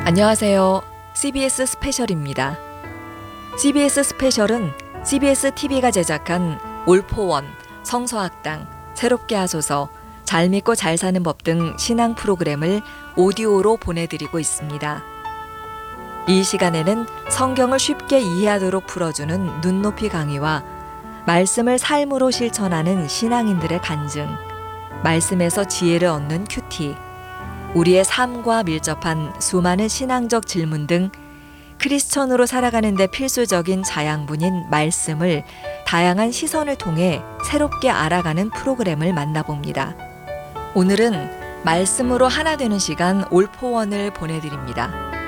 안녕하세요. CBS 스페셜입니다. CBS 스페셜은 CBS TV가 제작한 올포원, 성서학당, 새롭게 하소서, 잘 믿고 잘 사는 법 등 신앙 프로그램을 오디오로 보내드리고 있습니다. 이 시간에는 성경을 쉽게 이해하도록 풀어주는 눈높이 강의와 말씀을 삶으로 실천하는 신앙인들의 간증, 말씀에서 지혜를 얻는 큐티, 우리의 삶과 밀접한 수많은 신앙적 질문 등 크리스천으로 살아가는 데 필수적인 자양분인 말씀을 다양한 시선을 통해 새롭게 알아가는 프로그램을 만나봅니다. 오늘은 말씀으로 하나 되는 시간 올포원을 보내드립니다.